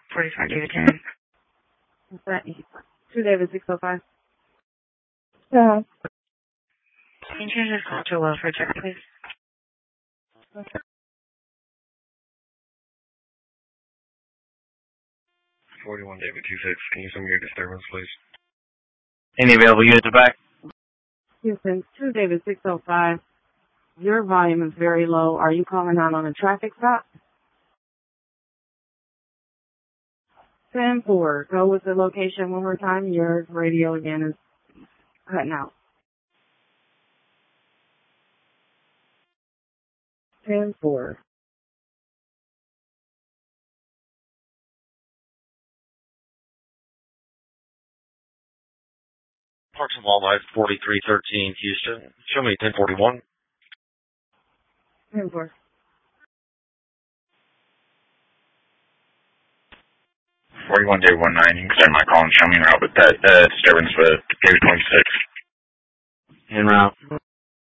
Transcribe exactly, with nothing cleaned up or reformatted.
forty-five David ten. What's that? two David six oh five. Yeah. Can you change this call to a welfare check, please? Okay. forty-one David two six. Can you send me your disturbance, please? Any available units are back? Houston, two David six oh five. Your volume is very low. Are you calling out on a traffic stop? ten four. Go with the location one more time. Your radio again is cutting out. ten four. Parks and Wildlife, forty-three thirteen, Houston. Show me ten forty-one. ten four. forty-one David one nine. You can send my call and show me route with that uh, disturbance with David twenty-six. En route.